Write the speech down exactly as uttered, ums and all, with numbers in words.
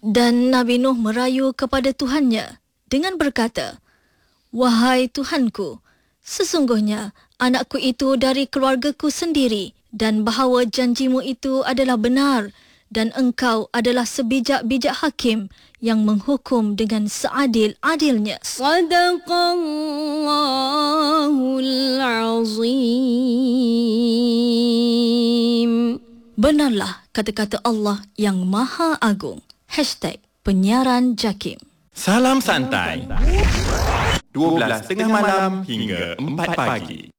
Dan Nabi Nuh merayu kepada Tuhannya dengan berkata, "Wahai Tuhanku, sesungguhnya anakku itu dari keluargaku sendiri dan bahawa janjimu itu adalah benar dan engkau adalah sebijak-bijak hakim yang menghukum dengan seadil-adilnya." Sadaqallahul azim. Benarlah kata-kata Allah yang Maha Agung. Hashtag Penyiaran Jakim. Salam santai. dua belas tengah malam hingga empat pagi.